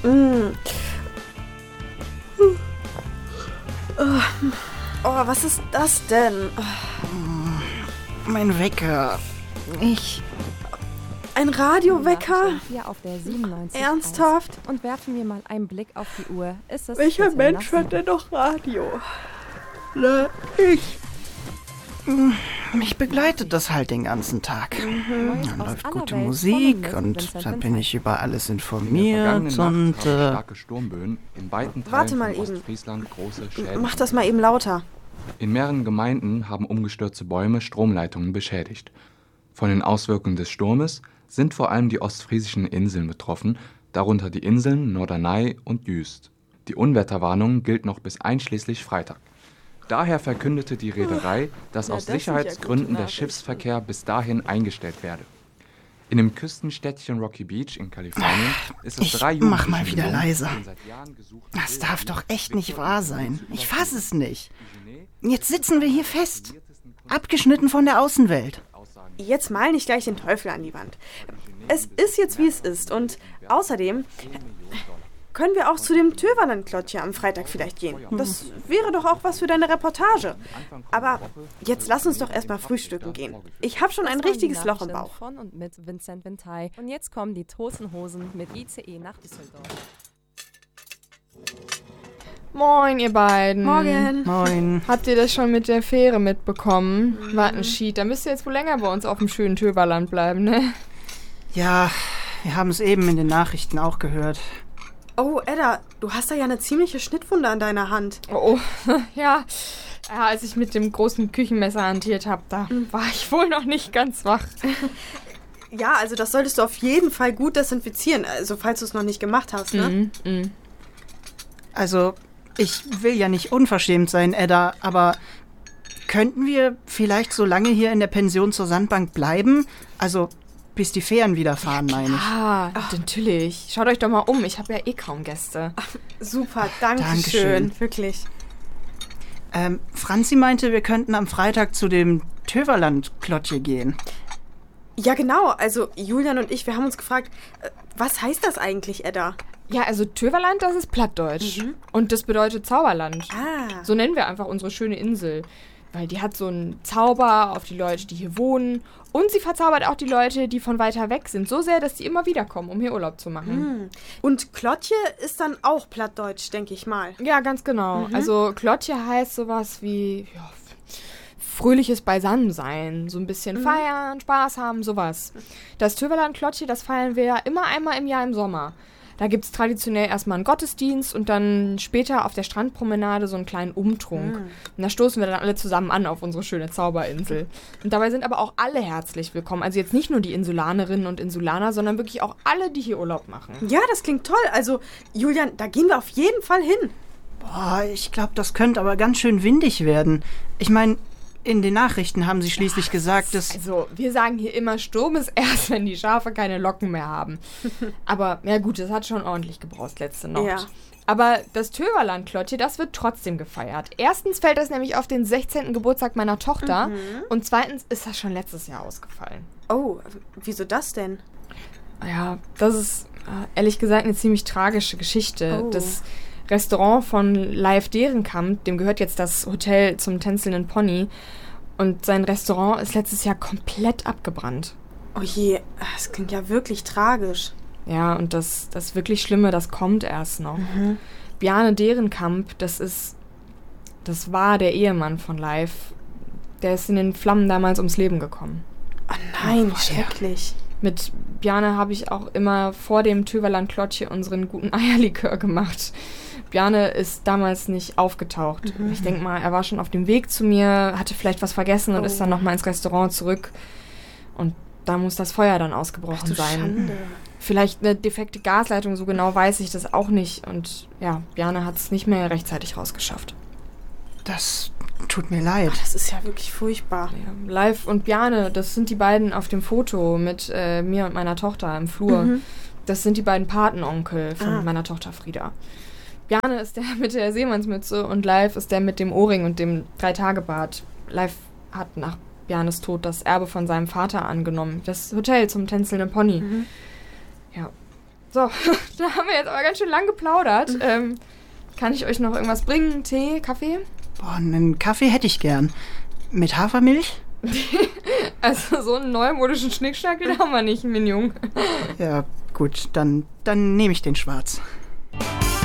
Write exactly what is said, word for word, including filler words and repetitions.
Mm. Oh, oh, was ist das denn? Mein Wecker. Ich... Ein Radiowecker? Hier auf der siebenundneunzig Ernsthaft? Und werfen wir mal einen Blick auf die Uhr. Ist es Welcher Mensch hört denn noch Radio? Na, ich... Mich begleitet das halt den ganzen Tag. Mhm. Dann läuft gute Musik und dann bin ich über alles informiert und... Äh, starke Sturmböen in weiten Teilen Warte mal von eben. Ostfriesland große Schäden. Mach das mal eben lauter. In mehreren Gemeinden haben umgestürzte Bäume Stromleitungen beschädigt. Von den Auswirkungen des Sturmes sind vor allem die ostfriesischen Inseln betroffen, darunter die Inseln Norderney und Jüst. Die Unwetterwarnung gilt noch bis einschließlich Freitag. Daher verkündete die Reederei, dass Ja, aus das sind ja Sicherheitsgründen gute der Nachrichten. Schiffsverkehr bis dahin eingestellt werde. In dem Küstenstädtchen Rocky Beach in Kalifornien ist es ich drei mach Jugendlichen mal wieder gelungen, leiser. den seit Jahren gesuchten Das darf Bildern doch echt nicht Victor wahr und sein. zu Ich überführen. fass es nicht. Die Jetzt sitzen wir hier fest. Abgeschnitten von der Außenwelt. Jetzt mal nicht gleich den Teufel an die Wand. Es ist jetzt, wie es ist. Und außerdem können wir auch zu dem Töverland-Klottchen am Freitag vielleicht gehen. Das wäre doch auch was für deine Reportage. Aber jetzt lass uns doch erstmal frühstücken gehen. Ich habe schon ein richtiges Loch im Bauch. Von und mit Vincent Ventay. Und jetzt kommen die Toten Hosen mit I C E nach Düsseldorf. Moin, ihr beiden. Morgen. Moin. Habt ihr das schon mit der Fähre mitbekommen? Mhm. Warten, Schied. Da müsst ihr jetzt wohl länger bei uns auf dem schönen Töverland bleiben, ne? Ja, wir haben es eben in den Nachrichten auch gehört. Oh, Edda, du hast da ja eine ziemliche Schnittwunde an deiner Hand. Oh, ja. Ja, als ich mit dem großen Küchenmesser hantiert habe, da mhm. war ich wohl noch nicht ganz wach. Ja, also das solltest du auf jeden Fall gut desinfizieren, also falls du es noch nicht gemacht hast, ne? Mhm. Mhm. Also, ich will ja nicht unverschämt sein, Edda, aber könnten wir vielleicht so lange hier in der Pension zur Sandbank bleiben? Also, bis die Fähren wieder fahren, meine ich. Ah, natürlich. Schaut euch doch mal um, ich habe ja eh kaum Gäste. Ach, super, danke Dankeschön. schön, wirklich. Ähm, Franzi meinte, wir könnten am Freitag zu dem Töverland-Klottje gehen. Ja, genau, also Julian und ich, wir haben uns gefragt, äh, was heißt das eigentlich, Edda? Ja, also Töverland, das ist Plattdeutsch. Mhm. Und das bedeutet Zauberland. Ah. So nennen wir einfach unsere schöne Insel. Weil die hat so einen Zauber auf die Leute, die hier wohnen. Und sie verzaubert auch die Leute, die von weiter weg sind. So sehr, dass die immer wieder kommen, um hier Urlaub zu machen. Hm. Und Klottje ist dann auch Plattdeutsch, denke ich mal. Ja, ganz genau. Mhm. Also Klottje heißt sowas wie ja, fröhliches Beisammensein. So ein bisschen Mhm. feiern, Spaß haben, sowas. Das Töverland-Klottje, das feiern wir ja immer einmal im Jahr im Sommer. Da gibt es traditionell erstmal einen Gottesdienst und dann später auf der Strandpromenade so einen kleinen Umtrunk. Mhm. Und da stoßen wir dann alle zusammen an auf unsere schöne Zauberinsel. Und dabei sind aber auch alle herzlich willkommen. Also jetzt nicht nur die Insulanerinnen und Insulaner, sondern wirklich auch alle, die hier Urlaub machen. Ja, das klingt toll. Also, Julian, da gehen wir auf jeden Fall hin. Boah, ich glaube, das könnte aber ganz schön windig werden. Ich meine, in den Nachrichten haben sie schließlich gesagt, dass... Also, wir sagen hier immer, Sturm ist erst, wenn die Schafe keine Locken mehr haben. Aber, ja gut, das hat schon ordentlich gebraust letzte Nacht. Ja. Aber das Töverland-Klottje, das wird trotzdem gefeiert. Erstens fällt das nämlich auf den sechzehnten Geburtstag meiner Tochter. Mhm. Und zweitens ist das schon letztes Jahr ausgefallen. Oh, wieso das denn? Ja, das ist äh, ehrlich gesagt eine ziemlich tragische Geschichte. Oh. Das Restaurant von Leif Dehrenkamp, dem gehört jetzt das Hotel zum tänzelnden Pony. Und sein Restaurant ist letztes Jahr komplett abgebrannt. Oh je, das klingt ja wirklich tragisch. Ja, und das, das wirklich Schlimme, das kommt erst noch. Mhm. Bjarne Dehrenkamp, das ist, das war der Ehemann von Leif. Der ist in den Flammen damals ums Leben gekommen. Oh nein, Oh, schrecklich. Mit Bjarne habe ich auch immer vor dem Töverland-Klottje unseren guten Eierlikör gemacht. Bjarne ist damals nicht aufgetaucht. Mhm. Ich denke mal, er war schon auf dem Weg zu mir, hatte vielleicht was vergessen und Oh. ist dann nochmal ins Restaurant zurück. Und da muss das Feuer dann ausgebrochen Ach du sein. Schande. Vielleicht eine defekte Gasleitung, so genau weiß ich das auch nicht. Und ja, Bjarne hat es nicht mehr rechtzeitig rausgeschafft. Das tut mir leid. Das ist ja wirklich furchtbar. Ja, Leif und Bjarne, das sind die beiden auf dem Foto mit äh, mir und meiner Tochter im Flur. Mhm. Das sind die beiden Patenonkel von Ah. meiner Tochter Frieda. Bjarne ist der mit der Seemannsmütze und Leif ist der mit dem Ohrring und dem Dreitagebart. Leif hat nach Bjarnes Tod das Erbe von seinem Vater angenommen. Das Hotel zum tänzelnden Pony. Mhm. Ja. So, da haben wir jetzt aber ganz schön lang geplaudert. Mhm. Ähm, kann ich euch noch irgendwas bringen? Tee, Kaffee? Boah, einen Kaffee hätte ich gern. Mit Hafermilch? Also so einen neumodischen Schnickschnack, den haben wir nicht, mein Junge. Ja, gut, dann, dann nehme ich den Schwarz.